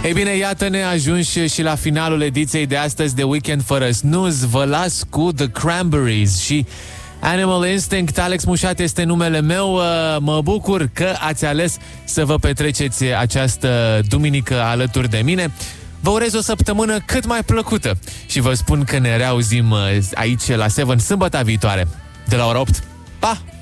Ei bine, iată-ne ajunși și la finalul ediției de astăzi de Weekend fără snooze. Vă las cu The Cranberries și Animal Instinct. Alex Mușat este numele meu. Mă bucur că ați ales să vă petreceți această duminică alături de mine. Vă urez o săptămână cât mai plăcută și vă spun că ne reauzim aici la 7 sâmbătă viitoare de la ora 8. Pa!